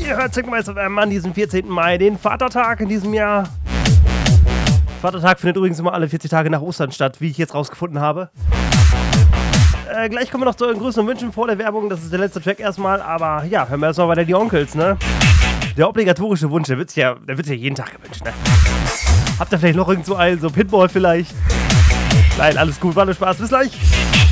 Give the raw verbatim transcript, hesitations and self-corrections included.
Ihr hört Signalweiß F M an diesem vierzehnten Mai, den Vatertag in diesem Jahr. Vatertag findet übrigens immer alle vierzig Tage nach Ostern statt, wie ich jetzt rausgefunden habe. Äh, gleich kommen wir noch zu euren Grüßen und Wünschen vor der Werbung. Das ist der letzte Track erstmal, aber ja, hören wir erstmal weiter die Onkels, ne? Der obligatorische Wunsch, der wird sich ja, der wird sich ja jeden Tag gewünscht, ne? Habt ihr vielleicht noch irgend so einen, so Pitbull vielleicht? Nein, alles gut, war nur Spaß, bis gleich.